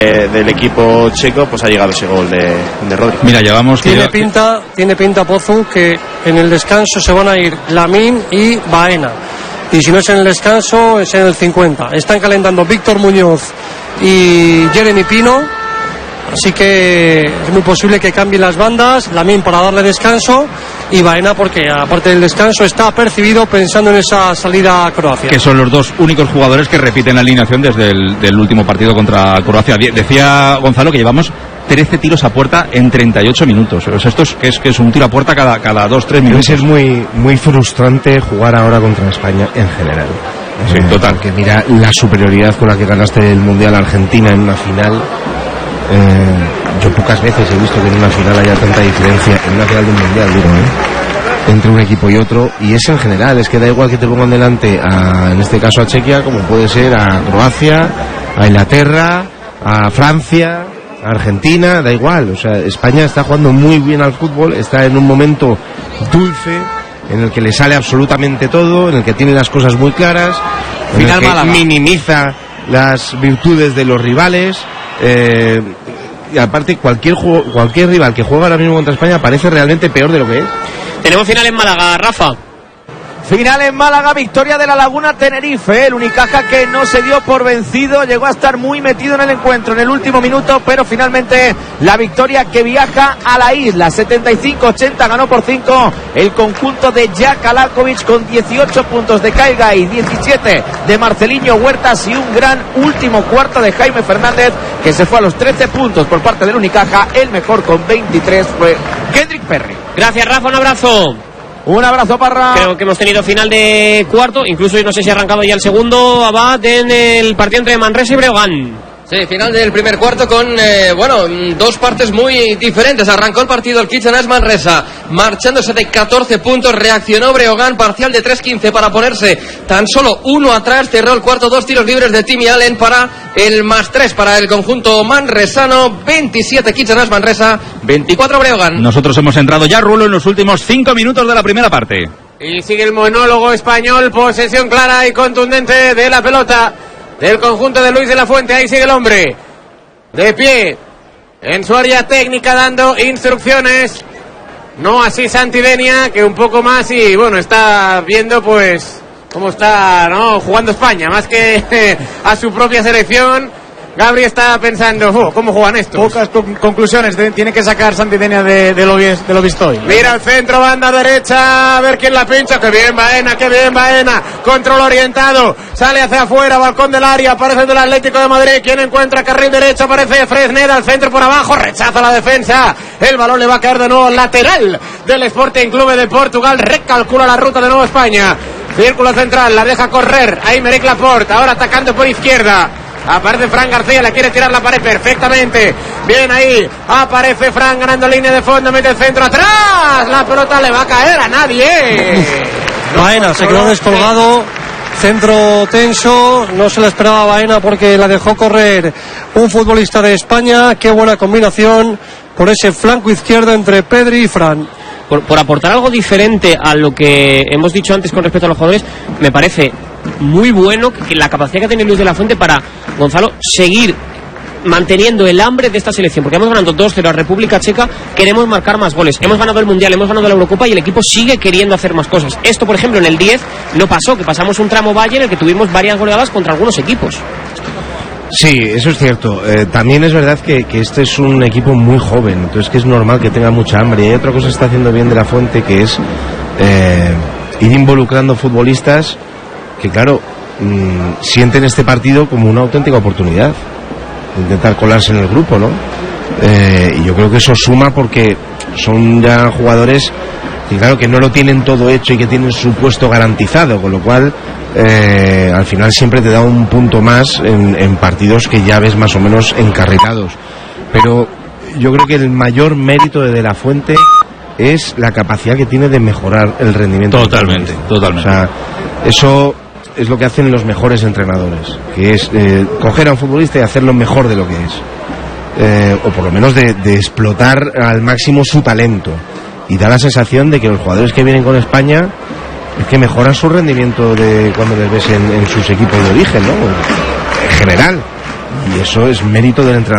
del equipo checo, pues ha llegado ese gol de Rodri. Mira, llevamos... Tiene pinta, Pozu, que en el descanso se van a ir Lamine y Baena. Y si no es en el descanso, es en el 50. Están calentando Víctor Muñoz y Jeremy Pino. Así que es muy posible que cambien las bandas. Lamine para darle descanso y Baena porque, aparte del descanso, está apercibido pensando en esa salida a Croacia. Que son los dos únicos jugadores que repiten la alineación desde el último partido contra Croacia. Decía Gonzalo que llevamos 13 tiros a puerta en 38 minutos. O sea, esto es un tiro a puerta cada 2-3 minutos. Es muy, muy frustrante jugar ahora contra España en general. Sí, total. Porque mira la superioridad con la que ganaste el Mundial Argentina en una final. Yo pocas veces he visto que en una final haya tanta diferencia, en una final de un Mundial, entre un equipo y otro. Y es en general, es que da igual que te pongan delante, en este caso a Chequia, como puede ser a Croacia, a Inglaterra, a Francia, a Argentina, da igual. O sea, España está jugando muy bien al fútbol, está en un momento dulce, en el que le sale absolutamente todo, en el que tiene las cosas muy claras, en el que minimiza las virtudes de los rivales. Y aparte cualquier rival que juega ahora mismo contra España parece realmente peor de lo que es. Tenemos final en Málaga, Rafa. Final en Málaga, victoria de La Laguna Tenerife, el Unicaja que no se dio por vencido, llegó a estar muy metido en el encuentro en el último minuto, pero finalmente la victoria que viaja a la isla, 75-80, ganó por 5 el conjunto de Jack Alakovic con 18 puntos de Kyle Guy, 17 de Marceliño Huertas y un gran último cuarto de Jaime Fernández que se fue a los 13 puntos por parte del Unicaja. El mejor con 23 fue Kendrick Perry. Gracias, Rafa, un abrazo. Un abrazo, Parra. Creo que hemos tenido final de cuarto, incluso no sé si ha arrancado ya el segundo, Abad, en el partido entre Manresa y Breogán. Sí, final del primer cuarto con, dos partes muy diferentes. Arrancó el partido el Kitchener Manresa, marchándose de 14 puntos, reaccionó Breogán, parcial de 3-15 para ponerse tan solo uno atrás, cerró el cuarto, 2 tiros libres de Timmy Allen para el +3 para el conjunto manresano, 27 Kitchener Manresa, 24 Breogán. Nosotros hemos entrado ya, Rulo, en los últimos 5 minutos de la primera parte. Y sigue el monólogo español, posesión clara y contundente de la pelota del conjunto de Luis de la Fuente. Ahí sigue el hombre de pie en su área técnica dando instrucciones, no así Santidenia, que un poco más y bueno, está viendo pues cómo está, ¿no?, jugando España más que a su propia selección. Gabri está pensando, ¿cómo juegan estos? Pocas conclusiones tiene que sacar Santidenia de lo visto hoy. Mira el centro, banda derecha, a ver quién la pincha. ¡Qué bien Baena! Control orientado, sale hacia afuera, balcón del área, aparece del Atlético de Madrid. ¿Quién encuentra carril derecho? Aparece Fresneda, al centro por abajo, rechaza la defensa. El balón le va a caer de nuevo lateral del Sporting Clube de Portugal. Recalcula la ruta de nuevo España. Círculo central, la deja correr. Ahí Merek Laporte, ahora atacando por izquierda. Aparece Fran García, le quiere tirar la pared perfectamente. Bien ahí, aparece Fran ganando línea de fondo, mete el centro atrás. La pelota le va a caer a nadie. Baena se quedó descolgado. Centro tenso, no se la esperaba Baena porque la dejó correr un futbolista de España. Qué buena combinación por ese flanco izquierdo entre Pedri y Fran. Por aportar algo diferente a lo que hemos dicho antes con respecto a los jugadores, me parece muy bueno que la capacidad que tiene Luis de la Fuente para, Gonzalo, seguir manteniendo el hambre de esta selección, porque hemos ganado 2-0 a República Checa, queremos marcar más goles, hemos ganado el Mundial, hemos ganado la Eurocopa y el equipo sigue queriendo hacer más cosas. Esto, por ejemplo, en el 10 no pasó, que pasamos un tramo valle en el que tuvimos varias goleadas contra algunos equipos. Sí, eso es cierto. También es verdad que este es un equipo muy joven, entonces que es normal que tenga mucha hambre. Y hay otra cosa que está haciendo bien de la Fuente, que es ir involucrando futbolistas que, claro, sienten este partido como una auténtica oportunidad de intentar colarse en el grupo, ¿no? Y yo creo que eso suma porque son ya jugadores que, claro, que no lo tienen todo hecho y que tienen su puesto garantizado, con lo cual al final siempre te da un punto más en partidos que ya ves más o menos encarrilados. Pero yo creo que el mayor mérito de la Fuente es la capacidad que tiene de mejorar el rendimiento. Totalmente. O sea, eso es lo que hacen los mejores entrenadores, que es coger a un futbolista y hacerlo mejor de lo que es, o por lo menos de explotar al máximo su talento. Y da la sensación de que los jugadores que vienen con España es que mejoran su rendimiento de cuando les ves en sus equipos de origen, ¿no? En general. Y eso es mérito del entrenador.